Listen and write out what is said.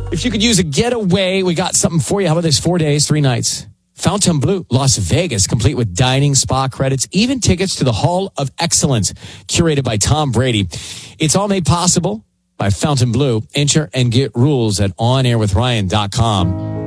If you could use a getaway, we got something for you. How about this? 4 days, 3 nights. Fontainebleau, Las Vegas, complete with dining, spa credits, even tickets to the Hall of Excellence, curated by Tom Brady. It's all made possible by Fontainebleau. Enter and get rules at onairwithryan.com.